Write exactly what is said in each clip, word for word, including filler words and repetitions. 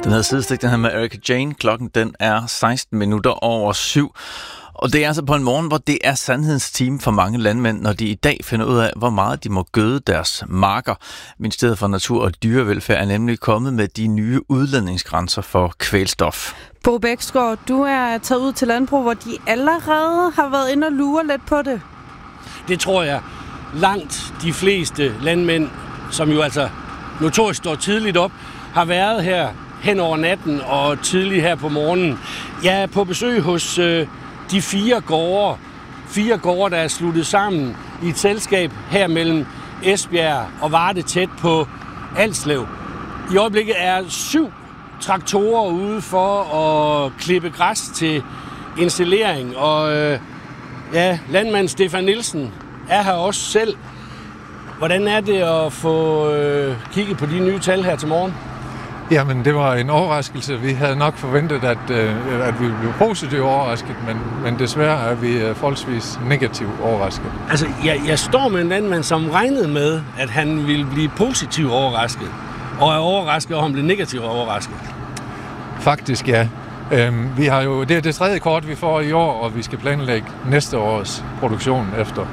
Den her sidestik, den her med Erika Jane. Klokken den er seksten minutter over syv. Og det er altså på en morgen, hvor det er sandhedens time for mange landmænd, når de i dag finder ud af, hvor meget de må gøde deres marker. Ministeriet for Natur og Dyrevelfærd er nemlig kommet med de nye udledningsgrænser for kvælstof. Bo Bæksgaard, du er taget ud til landbrug, hvor de allerede har været inde og lure lidt på det. Det tror jeg langt de fleste landmænd, som jo altså notorisk står tidligt op, har været her hen over natten og tidligt her på morgenen. Jeg er på besøg hos øh, de fire gårde, fire gårde, der er sluttet sammen i et selskab her mellem Esbjerg og Varde tæt på Alslev. I øjeblikket er syv traktorer ude for at klippe græs til installering, og øh, ja, landmand Stefan Nielsen er her også selv. Hvordan er det at få øh, kigget på de nye tal her til morgen? Jamen, det var en overraskelse. Vi havde nok forventet, at, øh, at vi blev positivt overrasket, men, men desværre er vi øh, forholdsvis negativt overrasket. Altså, jeg, jeg står med en landmand, som regnede med, at han ville blive positivt overrasket, og er overrasket, og han blev negativt overrasket. Faktisk, ja. Øhm, vi har jo, det er det tredje kort, vi får i år, og vi skal planlægge næste års produktion efter.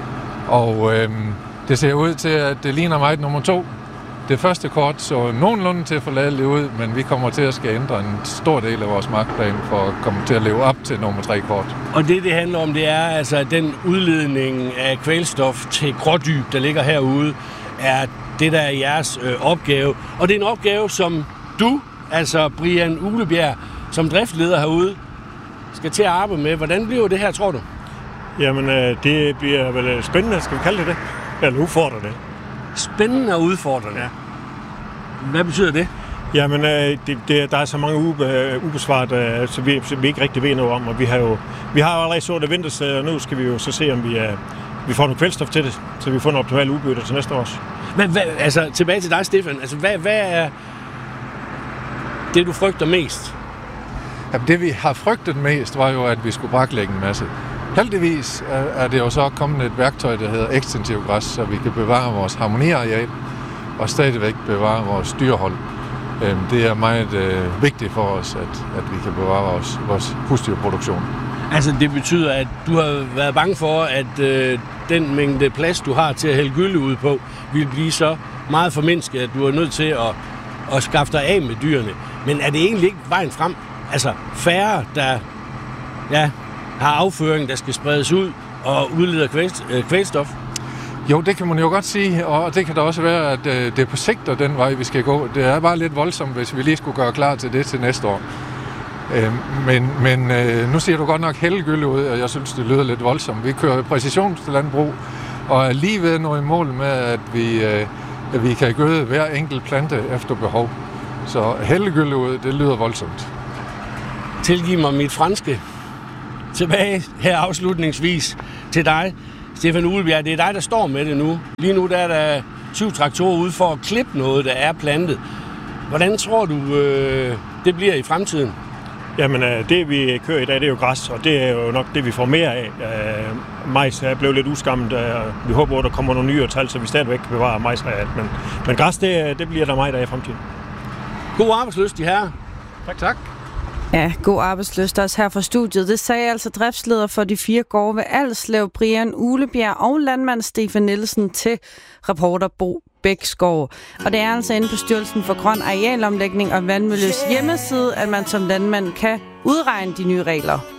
Og øhm, det ser ud til, at det ligner meget nummer to. Det første kort så nogenlunde til at få lavet det ud, men vi kommer til at skal ændre en stor del af vores markplan for at komme til at leve op til nummer tre kort. Og det, det handler om, det er altså den udledning af kvælstof til grådyb, der ligger herude, er det, der er jeres øh, opgave. Og det er en opgave, som du, altså Brian Uglebjerg, som driftleder herude, skal til at arbejde med. Hvordan bliver det her, tror du? Jamen, øh, det bliver vel spændende, skal vi kalde det det? Eller udfordre det. Spændende og udfordrende. Ja. Hvad betyder det? Jamen, øh, det, det, der er så mange ube, ubesvaret, øh, så, vi, så vi ikke rigtig ved noget om, og vi har jo vi har allerede så det ventes, og nu skal vi jo så se, om vi, øh, vi får noget kvælstof til det, så vi får noget optimalt udbytte til næste år. Men hvad, altså, tilbage til dig, Stefan. Altså, hvad, hvad er det, du frygter mest? Jamen, det vi har frygtet mest, var jo, at vi skulle braklægge en masse. Heldigvis er det jo så kommet et værktøj, der hedder ekstensiv græs, så vi kan bevare vores harmoniareal og stadigvæk bevare vores dyrehold. Det er meget øh, vigtigt for os, at, at vi kan bevare vores, vores husdyrproduktion. Altså det betyder, at du har været bange for, at øh, den mængde plads, du har til at hælde gylde ud på, vil blive så meget formindsket, at du er nødt til at, at skaffe dig af med dyrene. Men er det egentlig ikke vejen frem? Altså færre, der ja, har afføring, der skal spredes ud og udleder kvælstof? Jo, det kan man jo godt sige, og det kan da også være, at det er på sigt og den vej, vi skal gå. Det er bare lidt voldsomt, hvis vi lige skulle gøre klar til det til næste år. Men, men nu siger du godt nok hældegylde ud, og jeg synes, det lyder lidt voldsomt. Vi kører præcisionslandbrug, og er lige ved noget mål med, at vi, at vi kan gøde hver enkelt plante efter behov. Så hældegylde ud, det lyder voldsomt. Tilgiv mig mit franske. Tilbage her afslutningsvis til dig, Stefan Uglebjerg. Det er dig, der står med det nu. Lige nu der er der syv traktorer ude for at klippe noget, der er plantet. Hvordan tror du, øh, det bliver i fremtiden? Jamen, det vi kører i dag, det er jo græs, og det er jo nok det, vi får mere af. Majs er blevet lidt udskammet, og vi håber, at der kommer nogle nye tal, så vi stadigvæk kan bevare majsareal. Men, men græs, det, det bliver der meget af i fremtiden. God arbejdslyst, de her. Tak, tak. Ja, god arbejdslyst også her fra studiet. Det sagde altså driftsleder for de fire gårde ved Alslev, Brian Uglebjerg og landmand Stefan Nielsen til reporter Bo Bæksgaard. Og det er altså inde på Styrelsen for Grøn Arealomlægning og Vandmiljøs hjemmeside, at man som landmand kan udregne de nye regler.